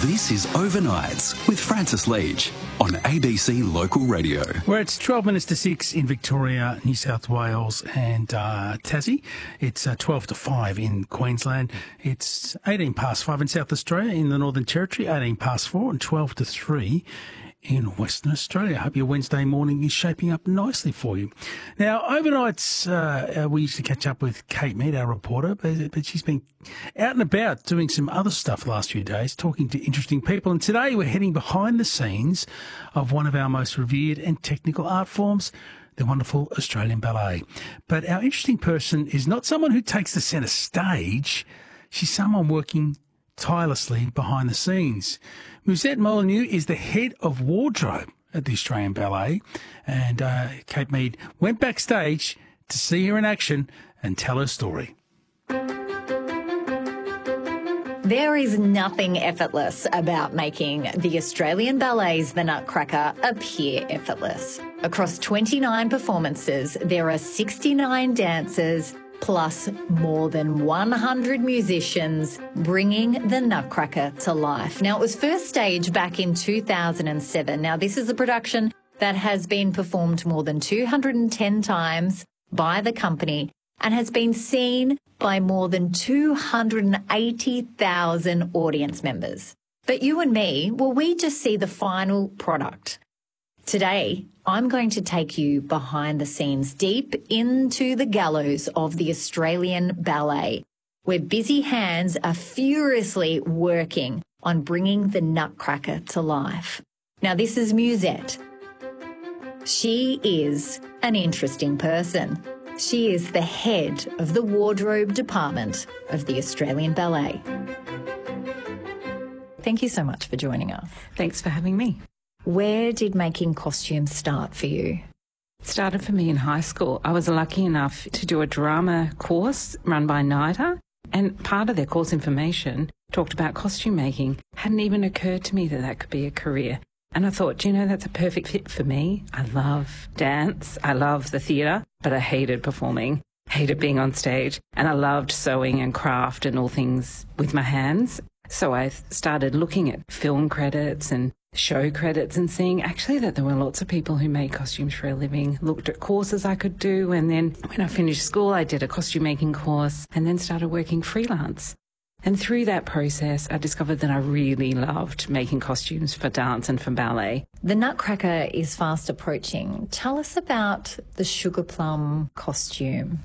This is Overnights with Francis Leach on ABC Local Radio. Where it's 12 minutes to 6 in Victoria, New South Wales and Tassie. It's 12 to 5 in Queensland. It's 18 past 5 in South Australia, in the Northern Territory, 18 past 4 and 12 to 3 in Western Australia. I hope your Wednesday morning is shaping up nicely for you. Now, overnights, we used to catch up with Kate Mead, our reporter, but she's been out and about doing some other stuff the last few days, talking to interesting people. And today we're heading behind the scenes of one of our most revered and technical art forms, the wonderful Australian Ballet. But our interesting person is not someone who takes the centre stage. She's someone working tirelessly behind the scenes. Musette Molyneux is the head of wardrobe at the Australian Ballet, and Kate Mead went backstage to see her in action and tell her story. There is nothing effortless about making the Australian Ballet's The Nutcracker appear effortless. Across 29 performances, there are 69 dancers, plus more than 100 musicians bringing the Nutcracker to life. Now, it was first staged back in 2007. Now, this is a production that has been performed more than 210 times by the company and has been seen by more than 280,000 audience members. But you and me, well, we just see the final product. Today, I'm going to take you behind the scenes, deep into the gallows of the Australian Ballet, where busy hands are furiously working on bringing the Nutcracker to life. Now, this is Musette. She is an interesting person. She is the head of the wardrobe department of the Australian Ballet. Thank you so much for joining us. Thanks for having me. Where did making costumes start for you? It started for me in high school. I was lucky enough to do a drama course run by NIDA, and part of their course information talked about costume making. Hadn't even occurred to me that that could be a career. And I thought, that's a perfect fit for me. I love dance. I love the theatre, but I hated performing, hated being on stage. And I loved sewing and craft and all things with my hands. So I started looking at film credits and show credits and seeing actually that there were lots of people who made costumes for a living, looked at courses I could do. And then when I finished school, I did a costume making course and then started working freelance. And through that process, I discovered that I really loved making costumes for dance and for ballet. The Nutcracker is fast approaching. Tell us about the Sugar Plum costume.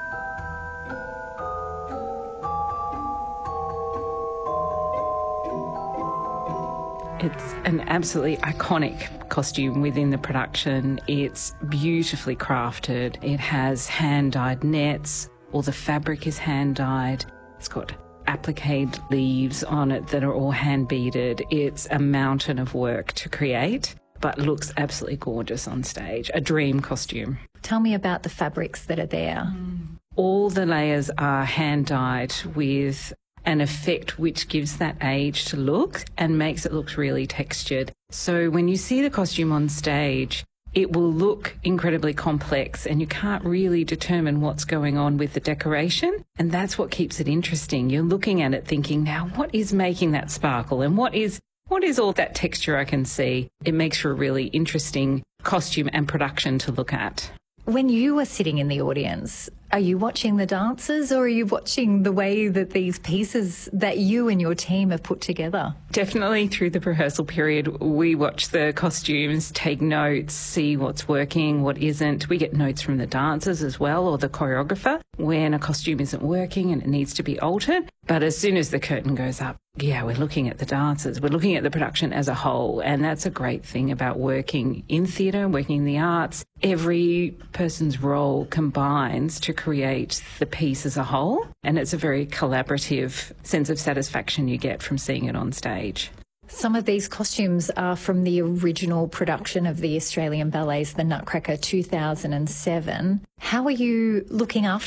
It's an absolutely iconic costume within the production. It's beautifully crafted. It has hand-dyed nets. All the fabric is hand-dyed. It's got appliqued leaves on it that are all hand-beaded. It's a mountain of work to create, but looks absolutely gorgeous on stage. A dream costume. Tell me about the fabrics that are there. All the layers are hand-dyed with an effect which gives that aged look and makes it look really textured. So when you see the costume on stage, it will look incredibly complex and you can't really determine what's going on with the decoration. And that's what keeps it interesting. You're looking at it thinking, now what is making that sparkle and what is all that texture I can see? It makes for a really interesting costume and production to look at. When you are sitting in the audience, are you watching the dancers or are you watching the way that these pieces that you and your team have put together? Definitely through the rehearsal period, we watch the costumes, take notes, see what's working, what isn't. We get notes from the dancers as well or the choreographer when a costume isn't working and it needs to be altered. But as soon as the curtain goes up, we're looking at the dancers, we're looking at the production as a whole. And that's a great thing about working in theatre, working in the arts. Every person's role combines to create the piece as a whole. And it's a very collaborative sense of satisfaction you get from seeing it on stage. Some of these costumes are from the original production of the Australian Ballet's The Nutcracker 2007. How are you looking after